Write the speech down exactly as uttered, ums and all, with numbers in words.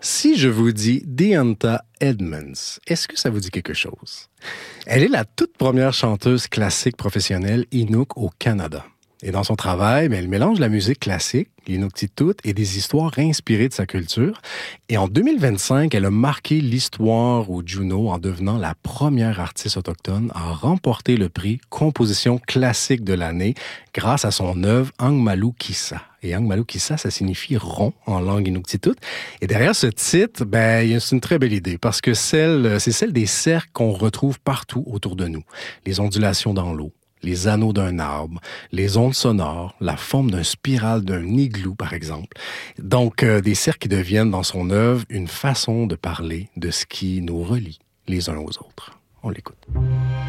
Si je vous dis Diantha Edmonds, est-ce que ça vous dit quelque chose? Elle est la toute première chanteuse classique professionnelle Inuk au Canada. Et dans son travail, elle mélange la musique classique, l'Inuktitut, et des histoires inspirées de sa culture. Et en deux mille vingt-cinq, elle a marqué l'histoire au Juno en devenant la première artiste autochtone à remporter le prix Composition classique de l'année grâce à son œuvre Angmalu Kisa. Et Angmalu Kisa, ça signifie rond en langue Inuktitut. Et derrière ce titre, ben, c'est une très belle idée parce que celle, c'est celle des cercles qu'on retrouve partout autour de nous. Les ondulations dans l'eau, les anneaux d'un arbre, les ondes sonores, la forme d'un spirale d'un igloo, par exemple. Donc, euh, des cercles qui deviennent dans son œuvre une façon de parler de ce qui nous relie les uns aux autres. On l'écoute.